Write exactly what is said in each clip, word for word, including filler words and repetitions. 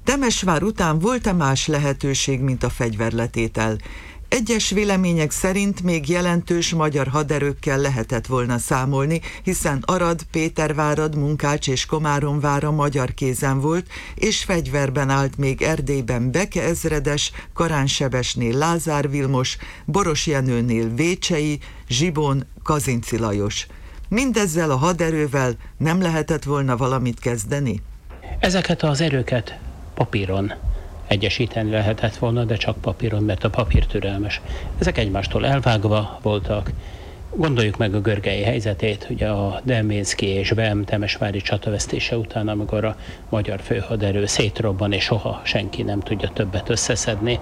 Temesvár után volt-e más lehetőség, mint a fegyverletétel? Egyes vélemények szerint még jelentős magyar haderőkkel lehetett volna számolni, hiszen Arad, Pétervárad, Munkács és Komáromvára magyar kézen volt, és fegyverben állt még Erdélyben Beke ezredes, Karánsebesnél Lázár Vilmos, Boros Jenőnél Vécsei, Zsibón Kazinczy Lajos. Mindezzel a haderővel nem lehetett volna valamit kezdeni? Ezeket az erőket papíron egyesíteni lehetett volna, de csak papíron, mert a papír türelmes. Ezek egymástól elvágva voltak. Gondoljuk meg a görgei helyzetét, ugye a Delménszky és Bem temesvári csatavesztése után, amikor a magyar főhaderő szétrobban, és soha senki nem tudja többet összeszedni,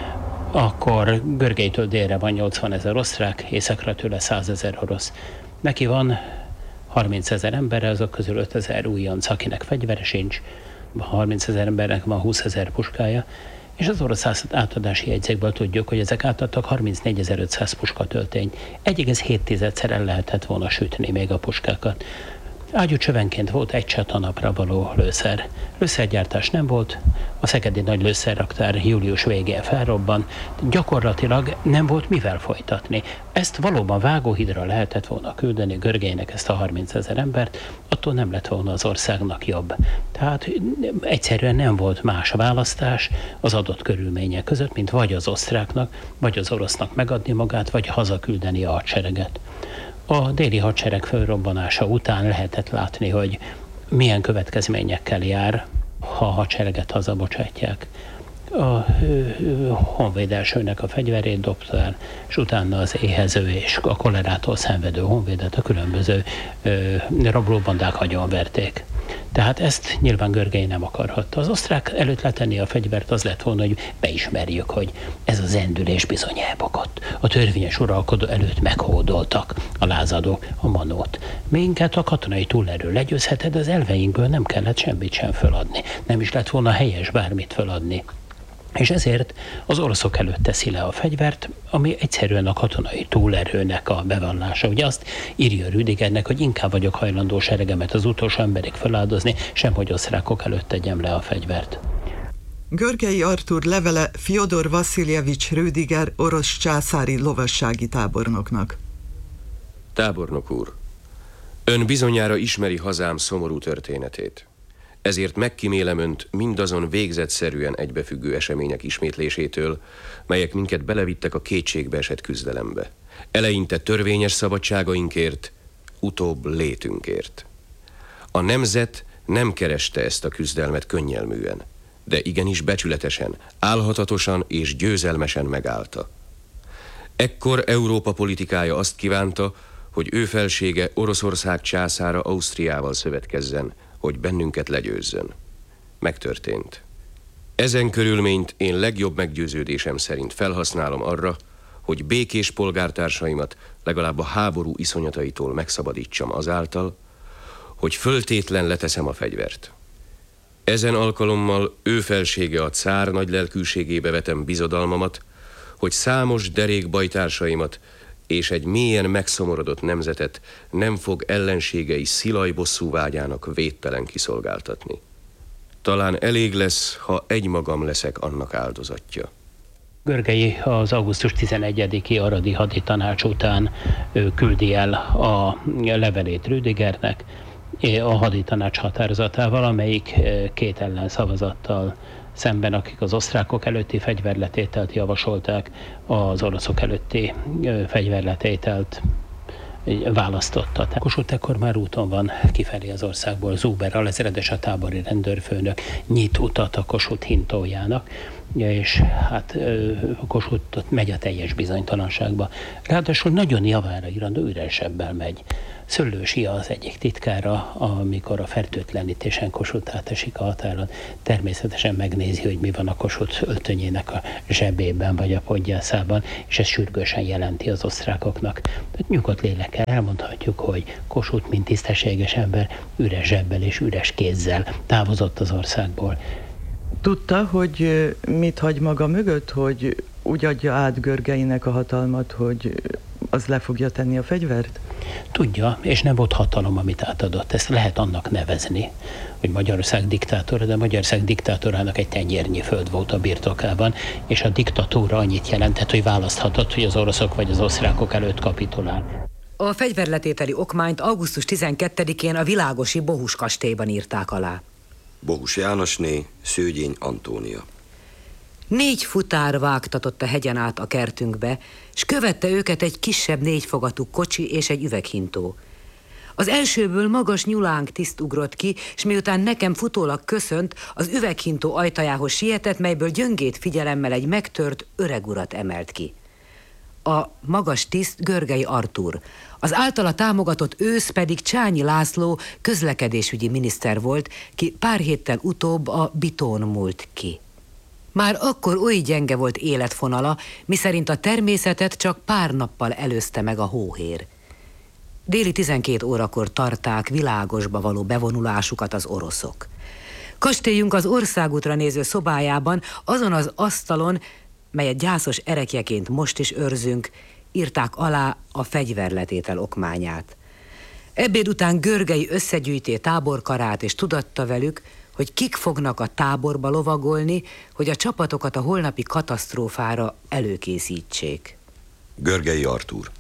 akkor Görgelytől délre van nyolcvanezer osztrák, északra tőle százezer orosz. Neki van harmincezer embere, azok közül ötezer újonc, akinek fegyvere sincs, harmincezer embernek van húszezer puskája, és az orosz átadási jegyzékből tudjuk, hogy ezek átadtak harmincnégyezer-ötszáz puskatöltényt. egy egész hét el lehetett volna sütni még a puskákat. Ágyúcsövenként volt egy csata napra való lőszer. Lőszergyártás nem volt, a szegedi nagy lőszerraktár július végén felrobban, gyakorlatilag nem volt mivel folytatni. Ezt valóban vágóhídra lehetett volna küldeni Görgelynek, ezt a harmincezer embert, attól nem lett volna az országnak jobb. Tehát egyszerűen nem volt más választás az adott körülmények között, mint vagy az osztráknak, vagy az orosznak megadni magát, vagy hazaküldeni a hadsereget. A déli hadsereg fölrobbanása után lehetett látni, hogy milyen következményekkel jár, ha a hadsereget hazabocsátják. A honvéd elsőnek a fegyverét dobta el, és utána az éhező és a kolerától szenvedő honvédet a különböző rablóbandák agyonverték. Tehát ezt nyilván Görgely nem akarhatta. Az osztrák előtt letenni a fegyvert, az lett volna, hogy beismerjük, hogy ez a zendülés bizony elbukott. A törvényes uralkodó előtt meghódoltak a lázadók, a manót. Minket a katonai túlerő legyőzhetett, de az elveinkből nem kellett semmit sem föladni. Nem is lett volna helyes bármit föladni. És ezért az oroszok előtt teszi le a fegyvert, ami egyszerűen a katonai túlerőnek a bevallása. Ugye azt írja Rüdigernek, hogy inkább vagyok hajlandó seregemet az utolsó emberig feláldozni, sem hogy osztrákok előtt tegyem le a fegyvert. Görgei Artúr levele Fjodor Vasiljevics Rüdiger orosz császári lovassági tábornoknak. Tábornok úr, ön bizonyára ismeri hazám szomorú történetét. Ezért megkímélem önt mindazon végzetszerűen egybefüggő események ismétlésétől, melyek minket belevittek a kétségbe esett küzdelembe. Eleinte törvényes szabadságainkért, utóbb létünkért. A nemzet nem kereste ezt a küzdelmet könnyelműen, de igenis becsületesen, álhatatosan és győzelmesen megállta. Ekkor Európa politikája azt kívánta, hogy ő felsége Oroszország császára Ausztriával szövetkezzen, hogy bennünket legyőzzön. Megtörtént. Ezen körülményt én legjobb meggyőződésem szerint felhasználom arra, hogy békés polgártársaimat legalább a háború iszonyataitól megszabadítsam azáltal, hogy föltétlen leteszem a fegyvert. Ezen alkalommal ő felsége a cár nagy lelkűségébe vetem bizodalmamat, hogy számos derék bajtársaimat és egy mélyen megszomorodott nemzetet nem fog ellenségei szilaj bosszú vágyának védtelen kiszolgáltatni. Talán elég lesz, ha egymagam leszek annak áldozatja. Görgei az augusztus tizenegyediki aradi haditanács után ő küldi el a levelét Rüdigernek, a haditanács határozatával, amelyik két ellenszavazattal szemben, akik az osztrákok előtti fegyverletételt javasolták, az oroszok előtti fegyverletételt választotta. Kossuth ekkor már úton van kifelé az országból. Zuber alezredes, a tábori rendőrfőnök nyit utat a Kossuth hintójának, és hát Kossuth megy a teljes bizonytalanságba. Ráadásul nagyon javára irandó üresebbel megy. Szöllősi az egyik titkára, amikor a fertőtlenítésen Kossuth átesik a határon, természetesen megnézi, hogy mi van a Kossuth öltönyének a zsebében vagy a podgyászában, és ez sürgősen jelenti az osztrákoknak. Tehát nyugodt lélekkel elmondhatjuk, hogy Kossuth, mint tisztességes ember, üres zsebbel és üres kézzel távozott az országból. Tudta, hogy mit hagy maga mögött, hogy úgy adja át Görgeinek a hatalmat, hogy az le fogja tenni a fegyvert? Tudja, és nem volt hatalom, amit átadott. Ezt lehet annak nevezni, hogy Magyarország diktátora, de Magyarország diktátorának egy tenyérnyi föld volt a birtokában, és a diktatúra annyit jelentett, hogy választhatott, hogy az oroszok vagy az osztrákok előtt kapitulál. A fegyverletételi okmányt augusztus tizenkettedikén a világosi Bohus kastélyban írták alá. Bohus Jánosné, Szőgyény Antónia. Négy futár vágtatott a hegyen át a kertünkbe, s követte őket egy kisebb négyfogatú kocsi és egy üveghintó. Az elsőből magas nyulánk tiszt ugrott ki, s miután nekem futólag köszönt, az üveghintó ajtajához sietett, melyből gyöngét figyelemmel egy megtört öreg urat emelt ki. A magas tiszt Görgei Artúr, az általa támogatott ősz pedig Csányi László közlekedésügyi miniszter volt, ki pár héttel utóbb a Bitón múlt ki. Már akkor oly gyenge volt életfonala, miszerint a természetet csak pár nappal előzte meg a hóhér. Déli tizenkét órakor tarták világosba való bevonulásukat az oroszok. Kastélyunk az országútra néző szobájában, azon az asztalon, melyet gyászos erekjeként most is őrzünk, írták alá a fegyverletétel okmányát. Ebéd után Görgei összegyűjté táborkarát, és tudatta velük, hogy kik fognak a táborba lovagolni, hogy a csapatokat a holnapi katasztrófára előkészítsék. Görgei Artúr.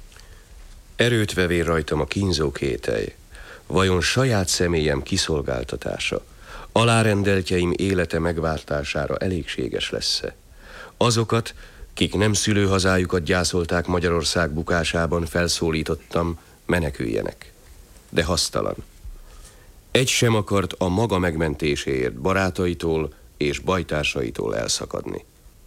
Erőt vevér rajtam a kínzó kételj. Vajon saját személyem kiszolgáltatása, alárendeltjeim élete megváltására elégséges lesz-e? Azokat, kik nem szülőhazájukat gyászolták Magyarország bukásában, felszólítottam, meneküljenek. De hasztalan. Egy sem akart a maga megmentéséért barátaitól és bajtársaitól elszakadni.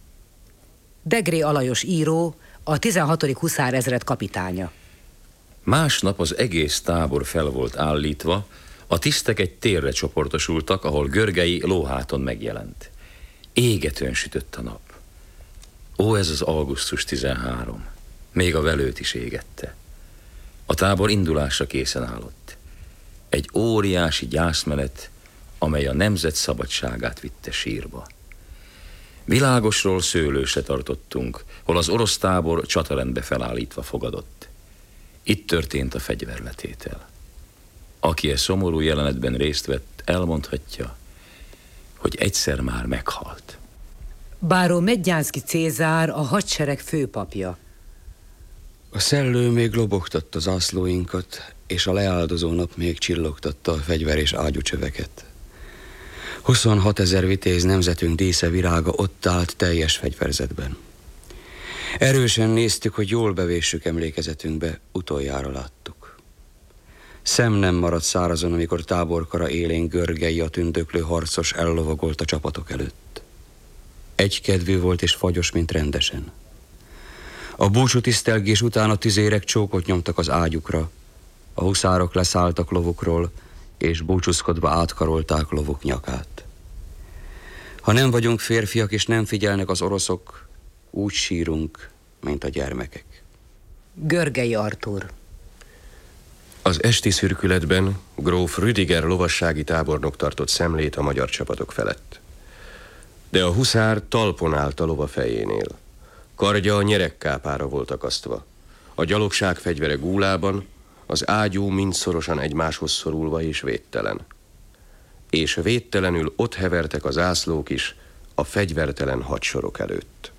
Degré Alajos író, a tizenhatodik huszárezred kapitánya. Másnap az egész tábor fel volt állítva, a tisztek egy térre csoportosultak, ahol Görgei lóháton megjelent. Égetően sütött a nap. Ó, ez az augusztus tizenharmadika. Még a velőt is égette. A tábor indulásra készen állott. Egy óriási gyászmenet, amely a nemzet szabadságát vitte sírba. Világosról szőlősre tartottunk, hol az orosz tábor csatarendbe felállítva fogadott. Itt történt a fegyverletétel. Aki e szomorú jelenetben részt vett, elmondhatja, hogy egyszer már meghalt. Báró Medgyánszky Cézár, a hadsereg főpapja. A szellő még lobogtatta zászlóinkat, és a leáldozó nap még csillogtatta a fegyver és ágyúcsöveket. huszonhat ezer vitéz nemzetünk dísze virága ott állt teljes fegyverzetben. Erősen néztük, hogy jól bevéssük emlékezetünkbe, utoljára láttuk. Szem nem maradt szárazon, amikor táborkara élén Görgei, a tündöklő harcos ellovagolt a csapatok előtt. Egykedvű volt és fagyos, mint rendesen. A búcsú tisztelgés után a tüzérek csókot nyomtak az ágyukra, a huszárok leszálltak lovukról, és búcsúzkodva átkarolták lovuk nyakát. Ha nem vagyunk férfiak és nem figyelnek az oroszok, úgy sírunk, mint a gyermekek. Görgei Artúr. Az esti szürkületben gróf Rüdiger lovassági tábornok tartott szemlét a magyar csapatok felett. De a huszár talpon állt a lova fejénél. Kardja a nyeregkápára volt akasztva. A gyalogság fegyvere gúlában, az ágyú mind szorosan egymáshoz szorulva és védtelen. És védtelenül ott hevertek az zászlók is a fegyvertelen hadsorok előtt.